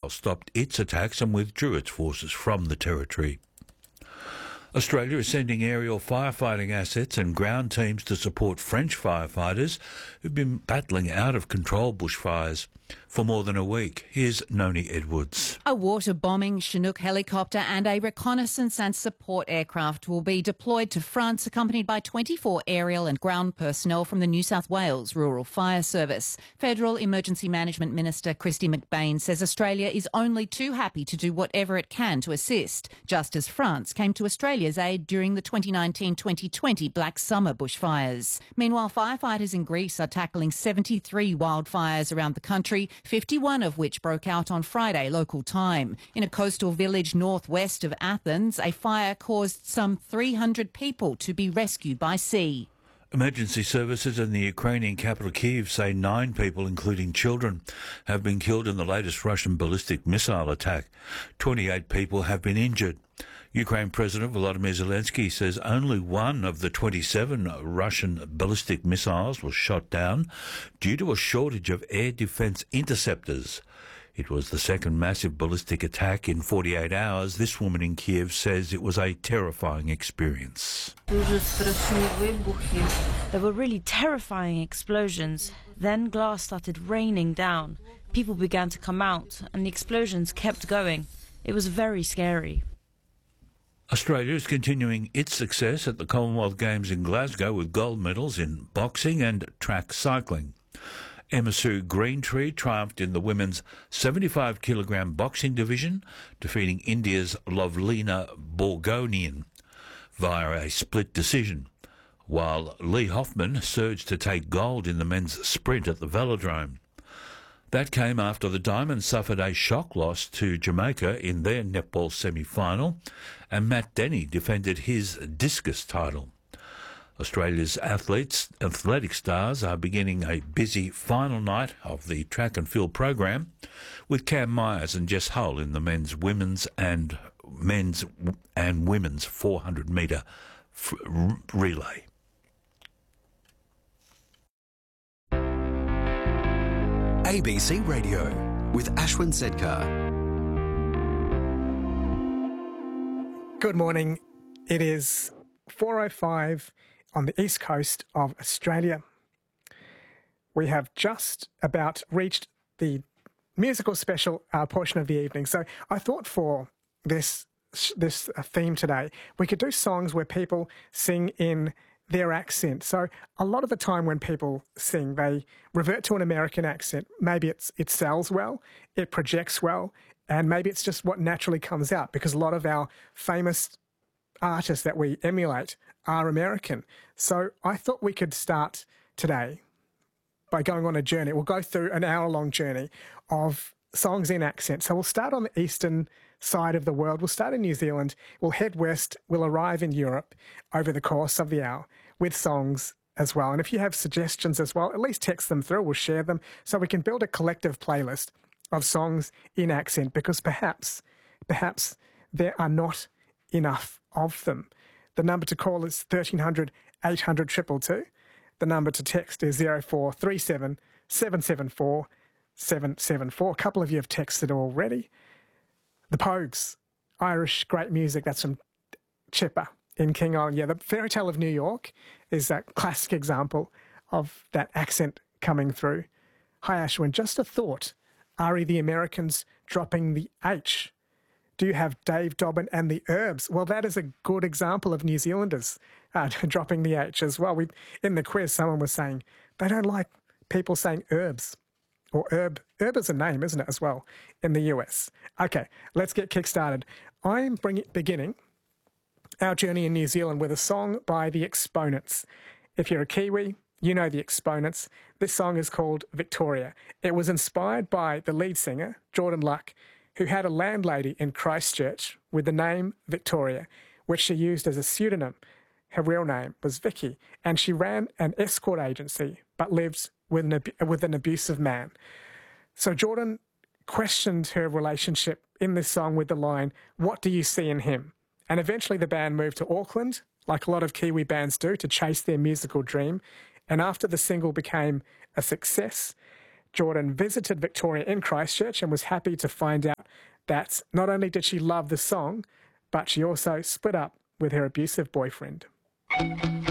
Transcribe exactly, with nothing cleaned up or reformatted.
Israel stopped its attacks and withdrew its forces from the territory. Australia is sending aerial firefighting assets and ground teams to support French firefighters who've been battling out-of-control bushfires for more than a week. Here's Noni Edwards. A water-bombing Chinook helicopter and a reconnaissance and support aircraft will be deployed to France, accompanied by twenty-four aerial and ground personnel from the New South Wales Rural Fire Service. Federal Emergency Management Minister Kristy McBain says Australia is only too happy to do whatever it can to assist, just as France came to Australia's aid during the twenty nineteen twenty twenty Black Summer bushfires. Meanwhile, firefighters in Greece are tackling seventy-three wildfires around the country, fifty-one of which broke out on Friday local time. In a coastal village northwest of Athens, a fire caused some three hundred people to be rescued by sea. Emergency services in the Ukrainian capital Kyiv say nine people, including children, have been killed in the latest Russian ballistic missile attack. twenty-eight people have been injured. Ukraine President Volodymyr Zelensky says only one of the twenty-seven Russian ballistic missiles was shot down due to a shortage of air defence interceptors. It was the second massive ballistic attack in forty-eight hours. This woman in Kiev says it was a terrifying experience. There were really terrifying explosions. Then glass started raining down. People began to come out, and the explosions kept going. It was very scary. Australia is continuing its success at the Commonwealth Games in Glasgow with gold medals in boxing and track cycling. Emma Sue Greentree triumphed in the women's seventy-five kilogram boxing division, defeating India's Lovlina Borgonian via a split decision, while Lee Hoffman surged to take gold in the men's sprint at the Velodrome. That came after the Diamonds suffered a shock loss to Jamaica in their netball semi-final, and Matt Denny defended his discus title. Australia's athletes, athletic stars are beginning a busy final night of the track and field program, with Cam Myers and Jess Hull in the men's, women's and men's and women's four hundred metre f- relay. A B C Radio with Ashwin Sedkar. Good morning. It is four oh five on the east coast of Australia. We have just about reached the musical special uh, portion of the evening. So I thought for this this uh, theme today, we could do songs where people sing in their accent. So a lot of the time when people sing, they revert to an American accent. Maybe it's it sells well, it projects well, and maybe it's just what naturally comes out, because a lot of our famous artists that we emulate are American. So I thought we could start today by going on a journey. We'll go through an hour-long journey of songs in accent. So we'll start on the eastern side of the world. We'll start in New Zealand. We'll head west. We'll arrive in Europe over the course of the hour with songs as well. And if you have suggestions as well, at least text them through. We'll share them so we can build a collective playlist of songs in accent, because perhaps, perhaps there are not enough of them. The number to call is thirteen hundred, eight hundred, two two two. The number to text is zero four three seven, seven seven four, seven seven four. A couple of you have texted already. The Pogues, Irish great music. That's from Chipper in King Island. Yeah, the Fairy Tale of New York is that classic example of that accent coming through. Hi, Ashwin. Just a thought. Are the Americans dropping the H? Do you have Dave Dobbin and the Herbs? Well, that is a good example of New Zealanders uh, dropping the H as well. We, in the quiz, someone was saying they don't like people saying herbs. Or herb. Herb is a name, isn't it, as well, in the U S? Okay, let's get kick-started. I'm bringing, beginning our journey in New Zealand with a song by The Exponents. If you're a Kiwi, you know The Exponents. This song is called Victoria. It was inspired by the lead singer, Jordan Luck, who had a landlady in Christchurch with the name Victoria, which she used as a pseudonym. Her real name was Vicky, and she ran an escort agency but lived with an, ab- with an abusive man. So Jordan questioned her relationship in this song with the line, "What do you see in him?" And eventually the band moved to Auckland, like a lot of Kiwi bands do, to chase their musical dream. And after the single became a success, Jordan visited Victoria in Christchurch and was happy to find out that not only did she love the song, but she also split up with her abusive boyfriend.